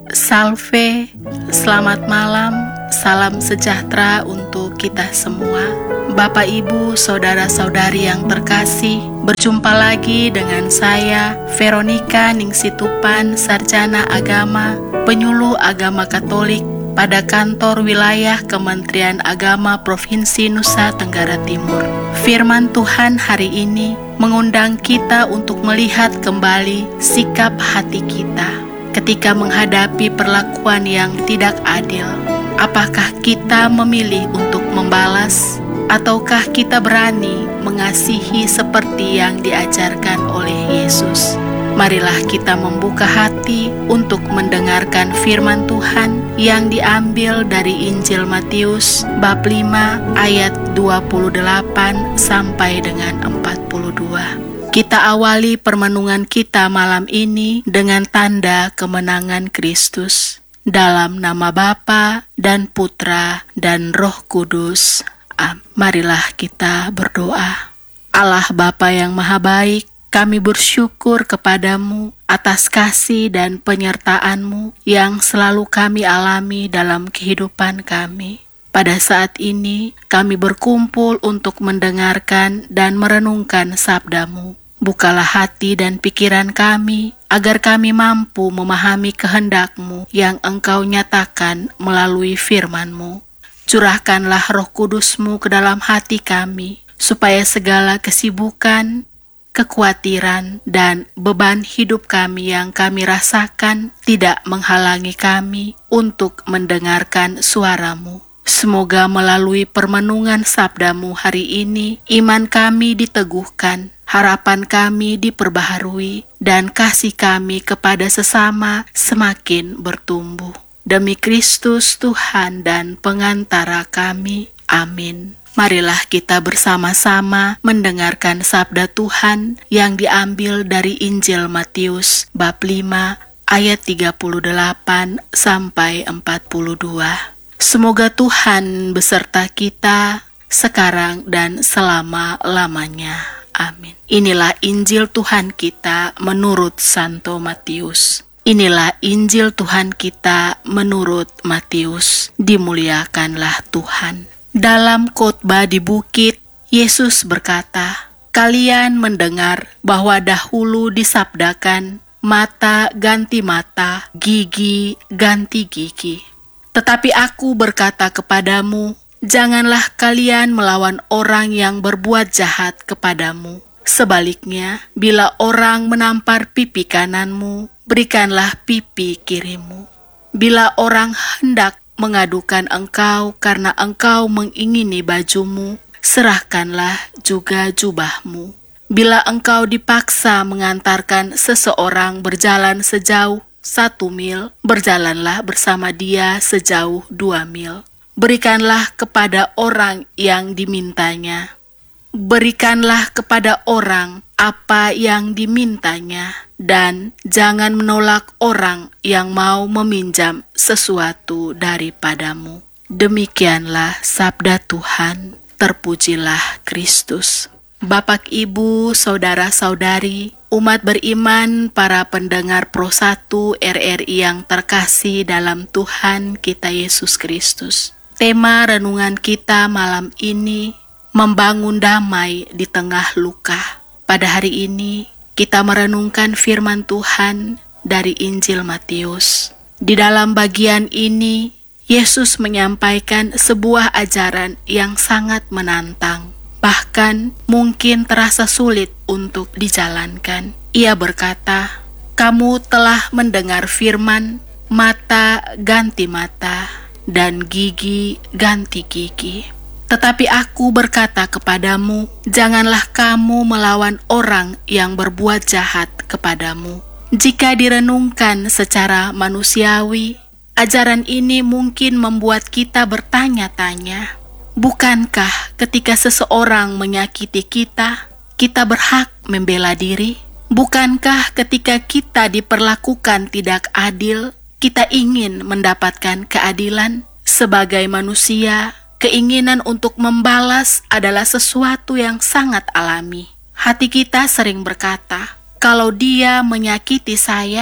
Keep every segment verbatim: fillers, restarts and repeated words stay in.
Salve, selamat malam, salam sejahtera untuk kita semua. Bapak, Ibu, saudara-saudari yang terkasih, berjumpa lagi dengan saya, Veronica Ningsitupan, Sarjana Agama, Penyuluh Agama Katolik pada kantor wilayah Kementerian Agama Provinsi Nusa Tenggara Timur. Firman Tuhan hari ini mengundang kita untuk melihat kembali sikap hati kita ketika menghadapi perlakuan yang tidak adil. Apakah kita memilih untuk membalas, ataukah kita berani mengasihi seperti yang diajarkan oleh Yesus? Marilah kita membuka hati untuk mendengarkan firman Tuhan yang diambil dari Injil Matius bab lima ayat dua puluh delapan sampai dengan empat puluh dua. Kita awali permenungan kita malam ini dengan tanda kemenangan Kristus. Dalam nama Bapa dan Putra dan Roh Kudus. Amin. Marilah kita berdoa. Allah Bapa yang Maha Baik, kami bersyukur kepadamu atas kasih dan penyertaan-Mu yang selalu kami alami dalam kehidupan kami. Pada saat ini, kami berkumpul untuk mendengarkan dan merenungkan sabda-Mu. Bukalah hati dan pikiran kami, agar kami mampu memahami kehendak-Mu yang Engkau nyatakan melalui firman-Mu. Curahkanlah Roh Kudus-Mu ke dalam hati kami, supaya segala kesibukan, kekhawatiran, dan beban hidup kami yang kami rasakan tidak menghalangi kami untuk mendengarkan suara-Mu. Semoga melalui permenungan sabda-Mu hari ini, iman kami diteguhkan, harapan kami diperbaharui, dan kasih kami kepada sesama semakin bertumbuh. Demi Kristus Tuhan dan pengantara kami. Amin. Marilah kita bersama-sama mendengarkan sabda Tuhan yang diambil dari Injil Matius bab lima ayat tiga puluh delapan sampai empat puluh dua. Semoga Tuhan beserta kita sekarang dan selama-lamanya. Amin. Inilah Injil Tuhan kita menurut Santo Matius. Inilah Injil Tuhan kita menurut Matius. Dimuliakanlah Tuhan. Dalam khotbah di bukit, Yesus berkata, "Kalian mendengar bahwa dahulu disabdakan, mata ganti mata, gigi ganti gigi. Tetapi aku berkata kepadamu, janganlah kalian melawan orang yang berbuat jahat kepadamu. Sebaliknya, bila orang menampar pipi kananmu, berikanlah pipi kirimu. Bila orang hendak mengadukan engkau karena engkau mengingini bajumu, serahkanlah juga jubahmu. Bila engkau dipaksa mengantarkan seseorang berjalan sejauh satu mil, berjalanlah bersama dia sejauh dua mil. Berikanlah kepada orang yang dimintanya. Berikanlah kepada orang apa yang dimintanya, dan jangan menolak orang yang mau meminjam sesuatu daripadamu." Demikianlah sabda Tuhan. Terpujilah Kristus. Bapak, Ibu, saudara-saudari, umat beriman, para pendengar Pro satu R R I yang terkasih dalam Tuhan kita Yesus Kristus. Tema renungan kita malam ini, membangun damai di tengah luka. Pada hari ini, kita merenungkan firman Tuhan dari Injil Matius. Di dalam bagian ini, Yesus menyampaikan sebuah ajaran yang sangat menantang, bahkan mungkin terasa sulit untuk dijalankan. Ia berkata, "Kamu telah mendengar firman, mata ganti mata, dan gigi ganti gigi. Tetapi aku berkata kepadamu, janganlah kamu melawan orang yang berbuat jahat kepadamu." Jika direnungkan secara manusiawi, ajaran ini mungkin membuat kita bertanya-tanya, bukankah ketika seseorang menyakiti kita, kita berhak membela diri? Bukankah ketika kita diperlakukan tidak adil, kita ingin mendapatkan keadilan? Sebagai manusia, keinginan untuk membalas adalah sesuatu yang sangat alami. Hati kita sering berkata, kalau dia menyakiti saya,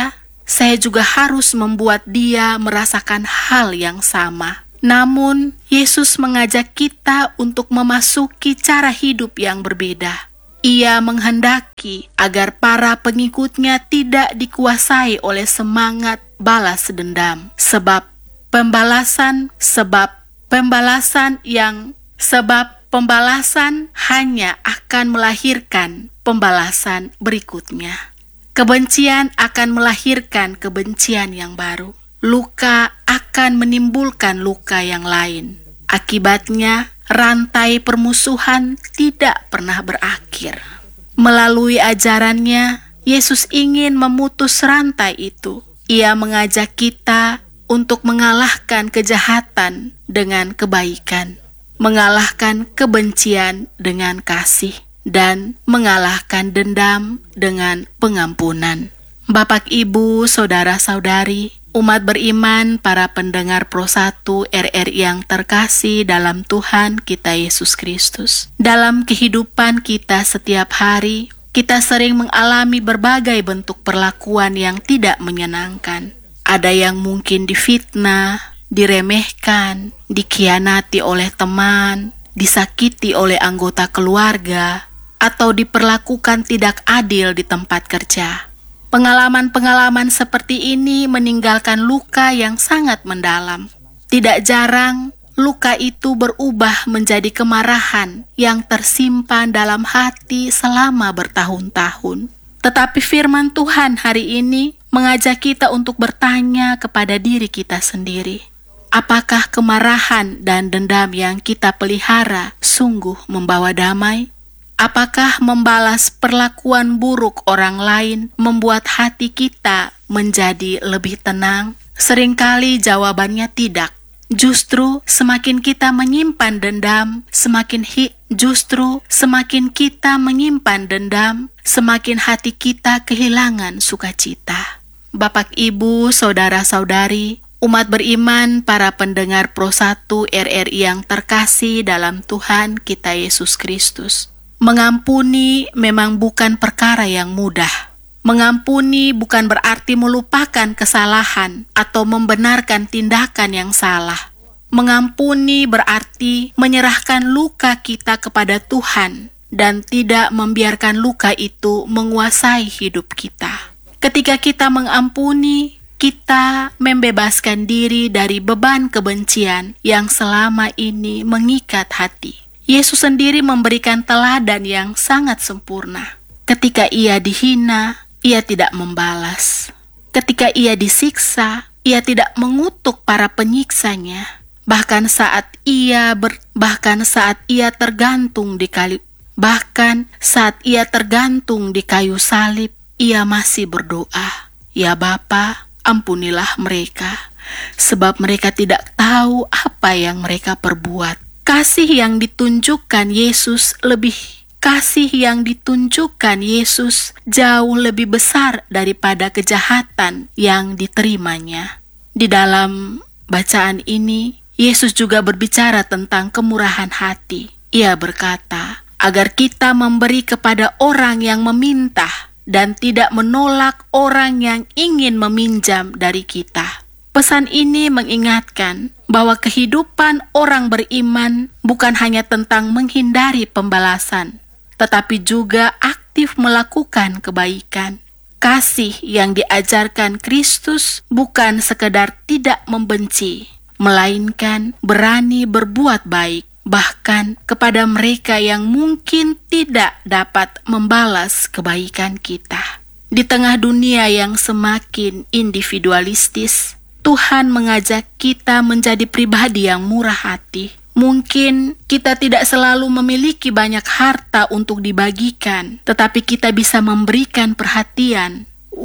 saya juga harus membuat dia merasakan hal yang sama. Namun, Yesus mengajak kita untuk memasuki cara hidup yang berbeda. Ia menghendaki agar para pengikutnya tidak dikuasai oleh semangat balas dendam, sebab pembalasan, sebab pembalasan yang sebab pembalasan hanya akan melahirkan pembalasan berikutnya. Kebencian akan melahirkan kebencian yang baru. Luka akan menimbulkan luka yang lain. Akibatnya, rantai permusuhan tidak pernah berakhir. Melalui ajarannya, Yesus ingin memutus rantai itu. Ia mengajak kita untuk mengalahkan kejahatan dengan kebaikan, mengalahkan kebencian dengan kasih, dan mengalahkan dendam dengan pengampunan. Bapak, Ibu, Saudara-saudari, umat beriman, para pendengar Pro satu R R yang terkasih dalam Tuhan kita Yesus Kristus. Dalam kehidupan kita setiap hari, kita sering mengalami berbagai bentuk perlakuan yang tidak menyenangkan. Ada yang mungkin difitnah, diremehkan, dikhianati oleh teman, disakiti oleh anggota keluarga, atau diperlakukan tidak adil di tempat kerja. Pengalaman-pengalaman seperti ini meninggalkan luka yang sangat mendalam. Tidak jarang, luka itu berubah menjadi kemarahan yang tersimpan dalam hati selama bertahun-tahun. Tetapi firman Tuhan hari ini mengajak kita untuk bertanya kepada diri kita sendiri. Apakah kemarahan dan dendam yang kita pelihara sungguh membawa damai? Apakah membalas perlakuan buruk orang lain membuat hati kita menjadi lebih tenang? Seringkali jawabannya tidak. Justru semakin kita menyimpan dendam, semakin hi, justru semakin kita menyimpan dendam, semakin hati kita kehilangan sukacita. Bapak, Ibu, Saudara-saudari, umat beriman, para pendengar Pro satu R R yang terkasih dalam Tuhan kita Yesus Kristus. Mengampuni memang bukan perkara yang mudah. Mengampuni bukan berarti melupakan kesalahan atau membenarkan tindakan yang salah. Mengampuni berarti menyerahkan luka kita kepada Tuhan dan tidak membiarkan luka itu menguasai hidup kita. Ketika kita mengampuni, kita membebaskan diri dari beban kebencian yang selama ini mengikat hati. Yesus sendiri memberikan teladan yang sangat sempurna. Ketika ia dihina, ia tidak membalas. Ketika ia disiksa, ia tidak mengutuk para penyiksanya. Bahkan saat ia ber, bahkan saat ia tergantung di kayu, bahkan saat ia tergantung di kayu salib, ia masih berdoa, "Ya Bapa, ampunilah mereka, sebab mereka tidak tahu apa yang mereka perbuat." Kasih yang ditunjukkan Yesus lebih kasih yang ditunjukkan Yesus jauh lebih besar daripada kejahatan yang diterimanya. Di dalam bacaan ini, Yesus juga berbicara tentang kemurahan hati. Ia berkata, agar kita memberi kepada orang yang meminta dan tidak menolak orang yang ingin meminjam dari kita. Pesan ini mengingatkan bahwa kehidupan orang beriman bukan hanya tentang menghindari pembalasan, tetapi juga aktif melakukan kebaikan. Kasih yang diajarkan Kristus bukan sekedar tidak membenci, melainkan berani berbuat baik, bahkan kepada mereka yang mungkin tidak dapat membalas kebaikan kita. Di tengah dunia yang semakin individualistis, Tuhan mengajak kita menjadi pribadi yang murah hati. Mungkin kita tidak selalu memiliki banyak harta untuk dibagikan, tetapi kita bisa memberikan perhatian,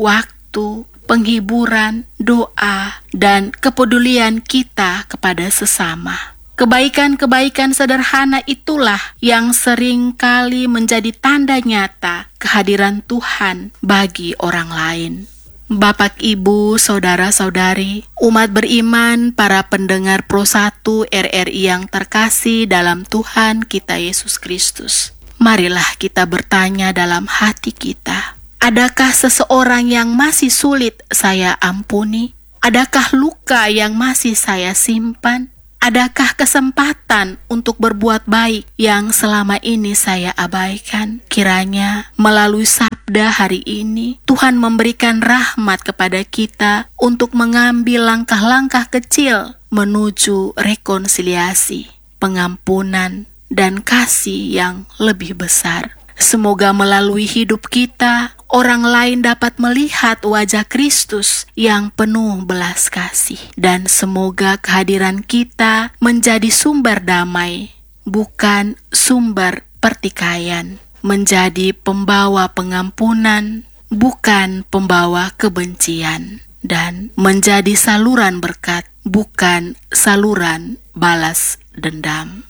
waktu, penghiburan, doa, dan kepedulian kita kepada sesama. Kebaikan-kebaikan sederhana itulah yang sering kali menjadi tanda nyata kehadiran Tuhan bagi orang lain. Bapak, Ibu, Saudara-saudari, umat beriman, para pendengar Pro satu R R I yang terkasih dalam Tuhan kita Yesus Kristus. Marilah kita bertanya dalam hati kita, Adakah seseorang yang masih sulit saya ampuni? Adakah luka yang masih saya simpan? Adakah kesempatan untuk berbuat baik yang selama ini saya abaikan? Kiranya melalui sabda hari ini, Tuhan memberikan rahmat kepada kita untuk mengambil langkah-langkah kecil menuju rekonsiliasi, pengampunan, dan kasih yang lebih besar. Semoga melalui hidup kita, orang lain dapat melihat wajah Kristus yang penuh belas kasih. Dan semoga kehadiran kita menjadi sumber damai, bukan sumber pertikaian. Menjadi pembawa pengampunan, bukan pembawa kebencian. Dan menjadi saluran berkat, bukan saluran balas dendam.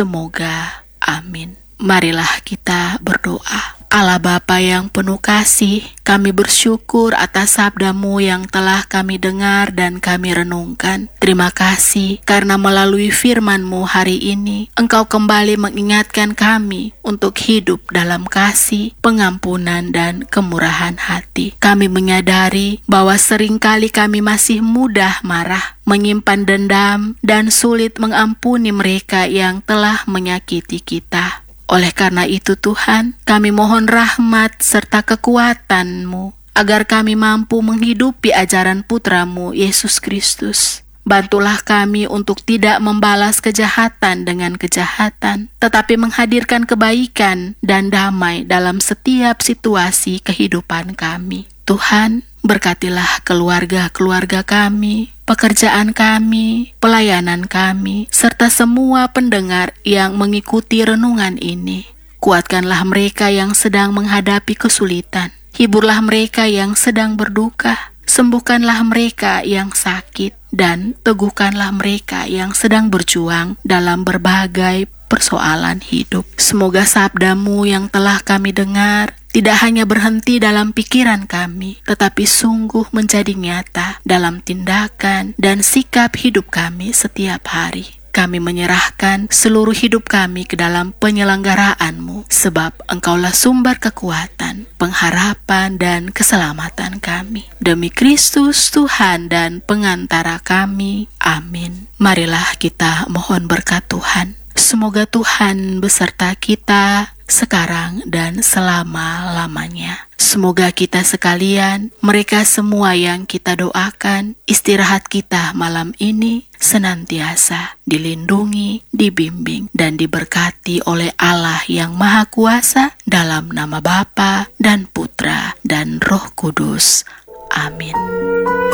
Semoga amin. Marilah kita berdoa. Allah Bapa yang penuh kasih, kami bersyukur atas sabda-Mu yang telah kami dengar dan kami renungkan. Terima kasih karena melalui firman-Mu hari ini, Engkau kembali mengingatkan kami untuk hidup dalam kasih, pengampunan, dan kemurahan hati. Kami menyadari bahwa seringkali kami masih mudah marah, menyimpan dendam, dan sulit mengampuni mereka yang telah menyakiti kita. Oleh karena itu Tuhan, kami mohon rahmat serta kekuatan-Mu, agar kami mampu menghidupi ajaran Putra-Mu, Yesus Kristus. Bantulah kami untuk tidak membalas kejahatan dengan kejahatan, tetapi menghadirkan kebaikan dan damai dalam setiap situasi kehidupan kami. Tuhan, berkatilah keluarga-keluarga kami, pekerjaan kami, pelayanan kami, serta semua pendengar yang mengikuti renungan ini. Kuatkanlah mereka yang sedang menghadapi kesulitan. Hiburlah mereka yang sedang berduka. Sembuhkanlah mereka yang sakit. Dan teguhkanlah mereka yang sedang berjuang dalam berbagai persoalan hidup. Semoga sabda-Mu yang telah kami dengar tidak hanya berhenti dalam pikiran kami, tetapi sungguh menjadi nyata dalam tindakan dan sikap hidup kami setiap hari. Kami menyerahkan seluruh hidup kami ke dalam penyelenggaraan-Mu, sebab Engkaulah sumber kekuatan, pengharapan, dan keselamatan kami. Demi Kristus Tuhan dan pengantara kami. Amin. Marilah kita mohon berkat Tuhan. Semoga Tuhan beserta kita sekarang dan selama-lamanya. Semoga kita sekalian, mereka semua yang kita doakan, istirahat kita malam ini senantiasa dilindungi, dibimbing, dan diberkati oleh Allah yang Maha Kuasa dalam nama Bapa dan Putra dan Roh Kudus. Amin.